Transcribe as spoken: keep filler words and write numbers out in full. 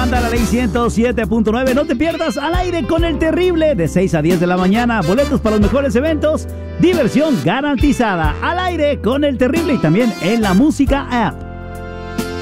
Banda La Ley ciento siete punto nueve. No te pierdas Al Aire con el Terrible de seis a diez de la mañana. Boletos para los mejores eventos. Diversión garantizada. Al Aire con el Terrible y también en la Música App.